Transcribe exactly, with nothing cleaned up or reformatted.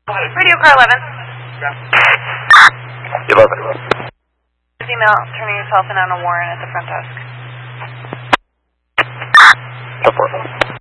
Radio car eleven. eleven. Email turning yourself in on a warrant at the front desk. ten four.